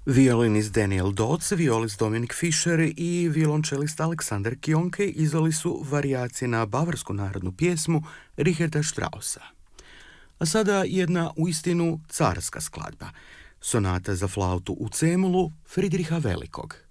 Violinist Daniel Dodds, violist Dominik Fischer i violončelist Alexander Kionke izdali su varijacije na bavarsku narodnu pjesmu Richarda Straussa. A sada jedna uistinu carska skladba, sonata za flautu u C-molu Fridriha Velikog.